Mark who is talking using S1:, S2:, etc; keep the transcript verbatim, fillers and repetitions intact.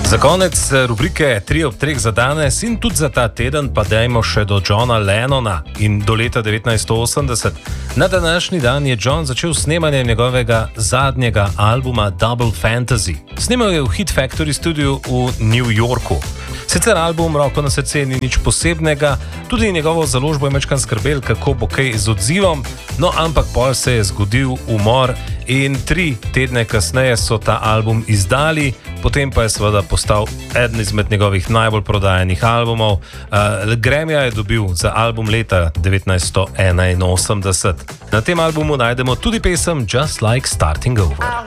S1: Za konec rubrike tri ob treh za danes in tudi za ta teden pa dajmo še do Johna Lennona in do leta devetnajststo osemdeset. Na današnji dan je John začel snemanje njegovega zadnjega albuma Double Fantasy. Snemal je v Hit Factory studiu v New Yorku. Sicer album Roko na srce ni nič posebnega, tudi njegovo založbo je mečkan skrbel, kako bo kaj z odzivom, no ampak pol se je zgodil umor in tri tedne kasneje so ta album izdali, potem pa je seveda postal eden izmed njegovih najbolj prodajanih albumov. Uh, Grammyja je dobil za album leta devetnajststo enainosemdeset. Na tem albumu najdemo tudi pesem Just Like Starting Over.